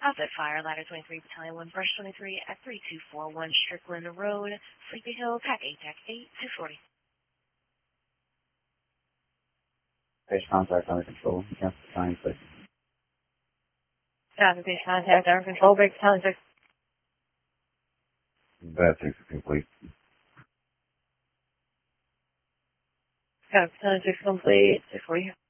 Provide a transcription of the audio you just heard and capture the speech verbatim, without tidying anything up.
Composite Fire, Ladder twenty-three, Battalion one, Brush twenty-three at three two four one Strickland Road, Sleepy Hill, Pack eight, Tac eight, two forty. Base contact under control. Cancel sign, please. Copy, base contact under control, break Battalion six. Bad six is complete. Copy, Battalion six complete, six forty.